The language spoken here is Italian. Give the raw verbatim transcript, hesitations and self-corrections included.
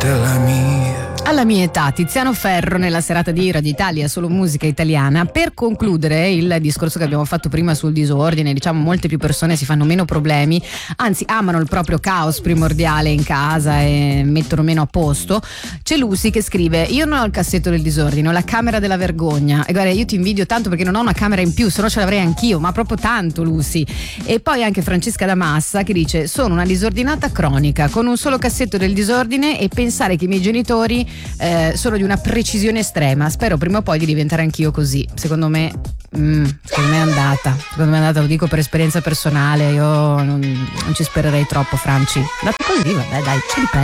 della mia. Alla mia età, Tiziano Ferro nella serata di Radio Italia, solo musica italiana. Per concludere il discorso che abbiamo fatto prima sul disordine, diciamo molte più persone si fanno meno problemi, anzi amano il proprio caos primordiale in casa e mettono meno a posto. C'è Lucy che scrive: io non ho il cassetto del disordine, ho la camera della vergogna. E guarda, io ti invidio tanto perché non ho una camera in più, se no ce l'avrei anch'io, ma proprio tanto, Lucy. E poi anche Francesca da Massa che dice: sono una disordinata cronica con un solo cassetto del disordine e pensare che i miei genitori Eh, sono di una precisione estrema. Spero prima o poi di diventare anch'io così. Secondo me mm, secondo me è andata secondo me è andata, lo dico per esperienza personale. Io non, non ci spererei troppo, Franci. Dato così, vabbè, dai, ce li penso.